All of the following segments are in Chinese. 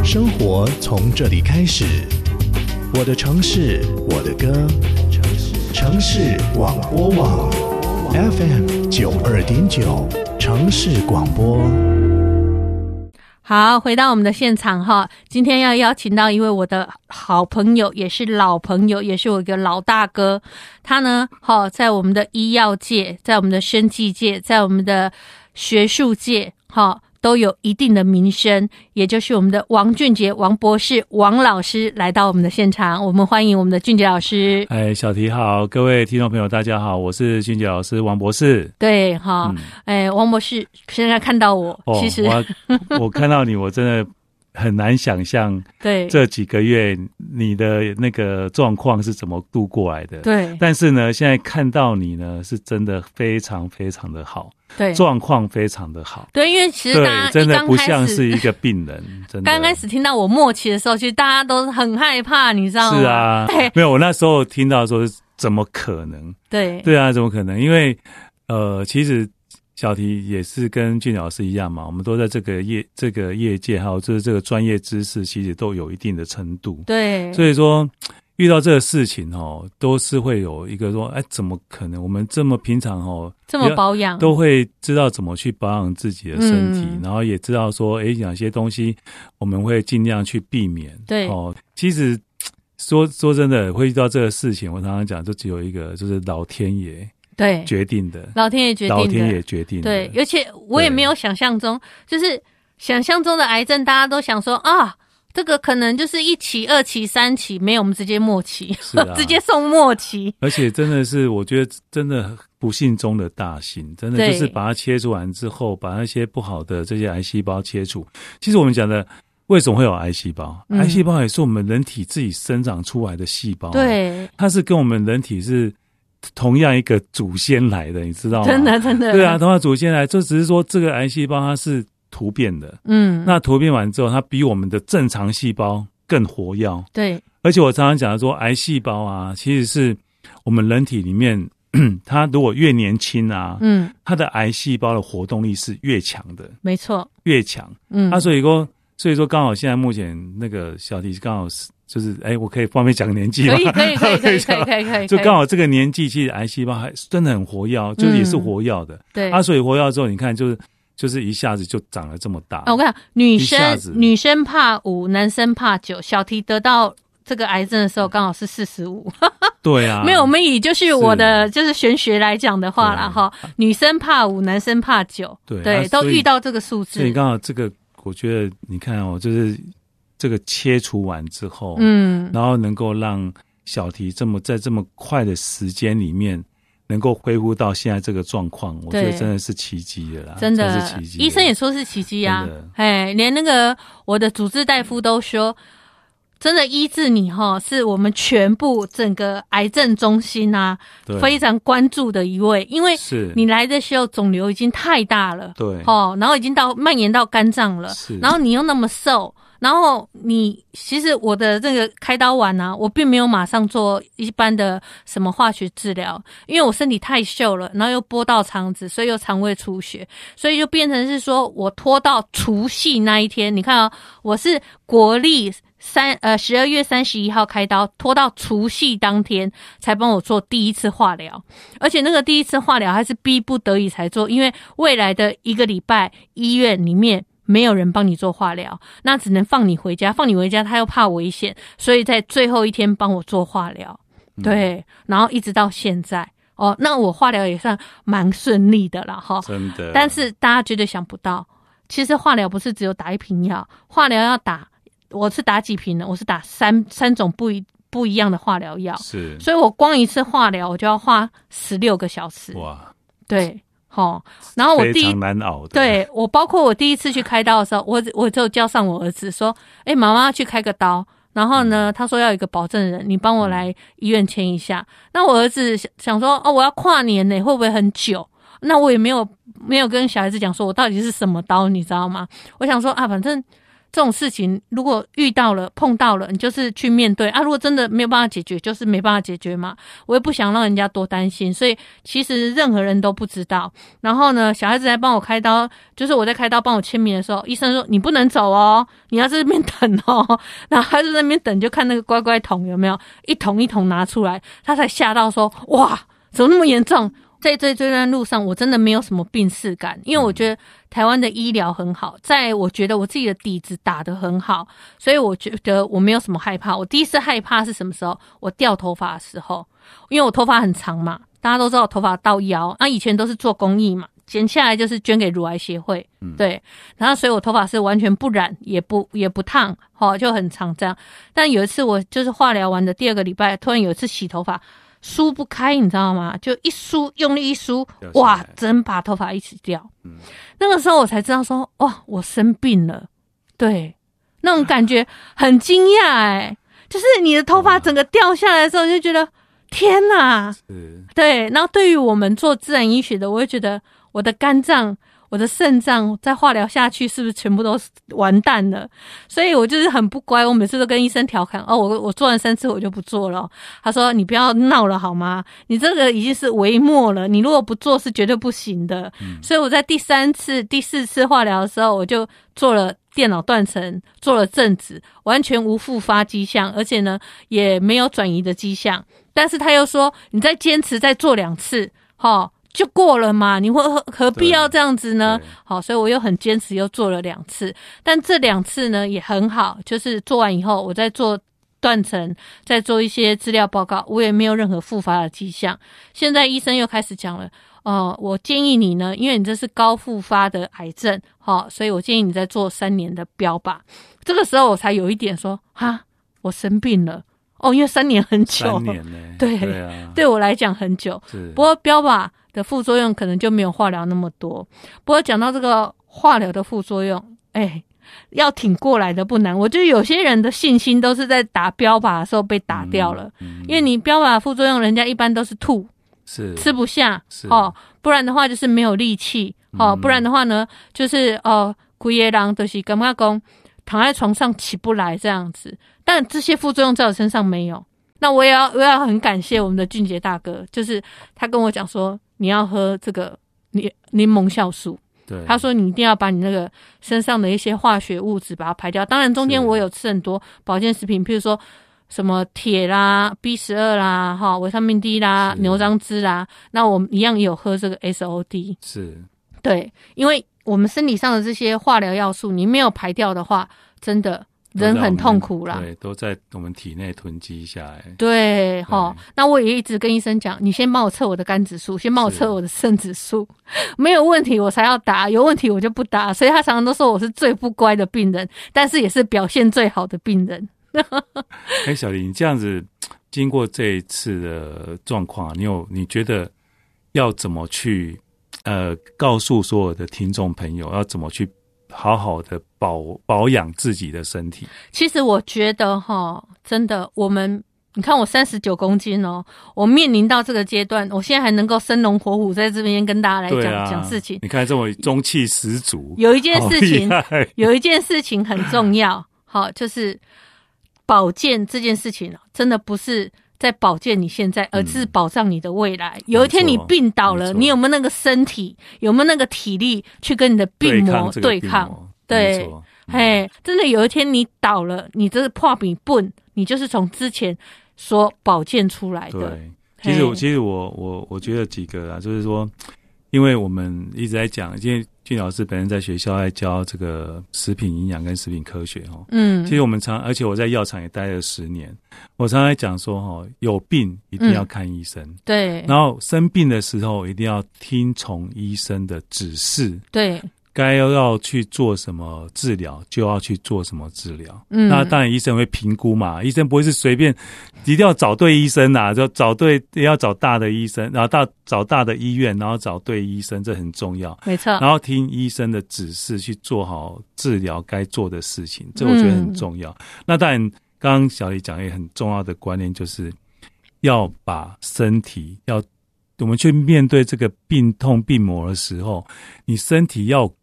生活从这里开始，我的城市，我的歌，城市广播网 FM92.9 城市广播。 好，回到我们的现场哈，今天要邀请到一位我的好朋友，也是老朋友，也是我一个老大哥。他呢，在我们的医药界，在我们的生技界，在我们的学术界，都有一定的名声，也就是我们的王俊杰王博士王老师来到我们的现场，我们欢迎我们的俊杰老师。 小题好，各位听众朋友大家好，我是俊杰老师王博士。 对王博士现在看到我，其实我看到你我真的很难想象对这几个月你的那个状况是怎么度过来的。 对，但是呢现在看到你呢是真的非常非常的好，对，状况非常的好。 对，因为其实大家真的不像是一个病人，真的。 刚开始听到我末期的时候，其实大家都很害怕，你知道吗？ 是啊，没有，我那时候听到说怎么可能？对啊，怎么可能？因为其实小题也是跟俊老师一样嘛，我们都在这个业界，还有就是这个专业知识，其实都有一定的程度。对，所以说遇到这个事情都是会有一个说，怎么可能？我们这么平常这么保养， 都会知道怎么去保养自己的身体，然后也知道说，哪些东西我们会尽量去避免。对，其实说真的，会遇到这个事情，我常常讲，就只有一个，就是老天爷。对，决定的，老天爷决定的。 对，而且我也没有想象中，就是想象中的癌症，大家都想说啊，这个可能就是1期、2期、3期，没有，我们直接末期，直接送末期。 而且真的是，我觉得真的不幸中的大幸，真的就是把它切除完之后，把那些不好的这些癌细胞切除。其实我们讲的，为什么会有癌细胞？癌细胞也是我们人体自己生长出来的细胞，对，它是跟我们人体是同样一个祖先来的，你知道吗？真的对啊，同样祖先来，就只是说这个癌细胞它是突变的，那突变完之后，它比我们的正常细胞更活跃。对，而且我常常讲说，癌细胞啊，其实是我们人体里面，它如果越年轻啊，它的癌细胞的活动力是越强的，没错，越强。所以说刚好现在目前那个小题刚好是。就是我可以方便讲个年纪吗？可以，就刚好这个年纪，其实癌细胞还真的很活跃，就是也是活跃的。对，所以活跃之后，你看就是一下子就长了这么大。 我跟你讲，女生怕5，男生怕9。小题得到这个癌症的时候，刚好是45。对啊，没有，我们以就是我的就是玄学来讲的话啦，女生怕5，男生怕9。对，都遇到这个数字。 所以刚好这个，我觉得你看就是。这个切除完之后，然后能够让小题在这么快的时间里面，能够恢复到现在这个状况，我觉得真的是奇迹了啦，真的是奇迹。 医生也说是奇迹啊，连那个我的主治大夫都说，真的医治你是我们全部整个癌症中心啊非常关注的一位，因为你来的时候肿瘤已经太大了，对，然后已经蔓延到肝脏了，然后你又那么瘦。然后其实我的这个开刀完啊，我并没有马上做一般的什么化学治疗，因为我身体太瘦了，然后又拨到肠子，所以又肠胃出血，所以就变成是说我拖到除夕那一天，你看我是国历12月31号开刀，拖到除夕当天才帮我做第一次化疗，而且那个第一次化疗还是逼不得已才做，因为未来的1个礼拜医院里面没有人帮你做化疗，那只能放你回家他又怕危险，所以在最后一天帮我做化疗，对，然后一直到现在那我化疗也算蛮顺利的啦真的。但是大家绝对想不到，其实化疗不是只有打1瓶药，化疗要打，我是打几瓶呢？我是打三种不一样的化疗药，是，所以我光一次化疗我就要花16个小时，哇，对。然后非常难熬的。 对，我包括我第一次去开刀的时候，我就叫上我儿子说，妈妈去开个刀，然后呢他说要有一个保证人，你帮我来医院签一下。那我儿子想说我要跨年呢，会不会很久？那我也没有跟小孩子讲说我到底是什么刀，你知道吗？我想说反正这种事情如果遇到了碰到了，你就是去面对啊。如果真的没有办法解决，就是没办法解决嘛。我也不想让人家多担心，所以其实任何人都不知道。然后呢，小孩子来帮我开刀，就是我在开刀帮我签名的时候，医生说你不能走哦，你要在这边等哦。然后他就在那边等，就看那个乖乖桶有没有一桶一桶拿出来，他才吓到说哇，怎么那么严重？在这段路上我真的没有什么病识感，因为我觉得台湾的医疗很好，在我觉得我自己的底子打得很好，所以我觉得我没有什么害怕。我第一次害怕是什么时候？我掉头发的时候，因为我头发很长嘛，大家都知道我头发到腰，以前都是做公益嘛，剪下来就是捐给乳癌协会，对，然后所以我头发是完全不染也不烫，就很长这样。但有一次我就是化疗完的第2个礼拜，突然有一次洗头发梳不开，你知道吗？就一梳，用力一梳，哇，整把头发一起掉。那个时候我才知道说，哇，我生病了。对，那种感觉很惊讶就是你的头发整个掉下来的时候，就觉得天哪！对，然后对于我们做自然医学的，我会觉得我的肝脏、我的肾脏在化疗下去是不是全部都完蛋了？所以我就是很不乖，我每次都跟医生调侃我做完3次我就不做了。他说你不要闹了好吗？你这个已经是微末了，你如果不做是绝对不行的。所以我在第3次、第4次化疗的时候，我就做了电脑断层，做了正子，完全无复发迹象，而且呢也没有转移的迹象。但是他又说你再坚持再做2次就过了嘛，你会何必要这样子呢？好，所以我又很坚持又做了2次，但这2次呢也很好，就是做完以后我再做断层，再做一些资料报告，我也没有任何复发的迹象。现在医生又开始讲了我建议你呢，因为你这是高复发的癌症所以我建议你再做3年的标靶。这个时候我才有一点说我生病了因为3年很久，3 年对啊，对我来讲很久。不过标靶的副作用可能就没有化疗那么多。不过讲到这个化疗的副作用，要挺过来的不难。我觉得有些人的信心都是在打标靶的时候被打掉了，因为你标靶的副作用，人家一般都是吐，是吃不下，不然的话就是没有力气，不然的话呢，就是规个人就是感觉讲躺在床上起不来这样子。但这些副作用在我身上没有。那我也要很感谢我们的俊杰大哥，就是他跟我讲说你要喝这个柠檬酵素，对，他说你一定要把你那个身上的一些化学物质把它排掉。当然中间我有吃很多保健食品，譬如说什么铁啦、B12啦、维他命 D 啦、牛樟芝啦，那我们一样也有喝这个 SOD。是，对，因为我们身体上的这些化疗要素你没有排掉的话，真的人很痛苦啦， 对，都在我们体内囤积下来。 对，那我也一直跟医生讲，你先帮我测我的肝指数，先帮我测我的肾指数，没有问题我才要打，有问题我就不打。所以他常常都说我是最不乖的病人，但是也是表现最好的病人。 小黎，你这样子经过这一次的状况，你觉得要怎么去告诉所有的听众朋友，要怎么去好好的保养自己的身体？ 其实我觉得真的你看我39公斤我面临到这个阶段，我现在还能够生龙活虎在这边跟大家来讲事情。 你看这么中气十足。 有一件事情很重要就是保健这件事情真的不是在保健你现在，而是保障你的未来。有一天你病倒了，你有没有那个身体，有没有那个体力去跟你的病魔对抗？对，真的有一天你倒了，你这个破病笨，你就是从之前所保健出来的。 对，其实我觉得几个就是说，因为我们一直在讲，因为俊老师本人在学校在教这个食品营养跟食品科学其实我们而且我在药厂也待了10年，我常常在讲说有病一定要看医生，对，然后生病的时候一定要听从医生的指示，对，该要去做什么治疗就要去做什么治疗。那当然医生会评估嘛，医生不会是随便，一定要找对医生就找对，也要找大的医生，然后找大的医院，然后找对医生，这很重要。没错。然后听医生的指示去做好治疗该做的事情，这我觉得很重要。那当然刚刚小黎讲一个很重要的观念，就是要把身体我们去面对这个病痛病魔的时候，你身体要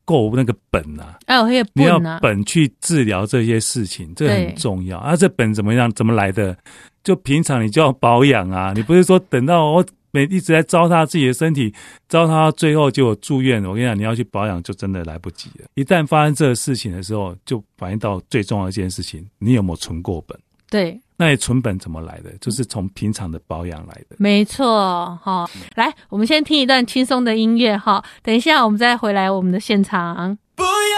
够那个本啊，你要本去治疗这些事情，这个很重要啊。这本怎么样？怎么来的？就平常你就要保养啊，你不是说等到我一直在糟蹋自己的身体，糟蹋到最后就住院。我跟你讲，你要去保养就真的来不及了。一旦发生这个事情的时候，就反映到最重要的一件事情，你有没有存过本？ 对。 那你存本怎么来的？就是从平常的保养来的。 没错，来，我们先听一段轻松的音乐，等一下我们再回来我们的现场。